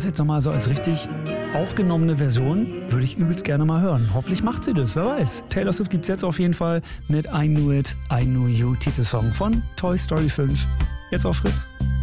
das jetzt nochmal so als richtig aufgenommene Version, würde ich übelst gerne mal hören. Hoffentlich macht sie das, wer weiß. Taylor Swift gibt's jetzt auf jeden Fall mit I Knew It, I Knew You, Titelsong von Toy Story 5. Jetzt auf Fritz.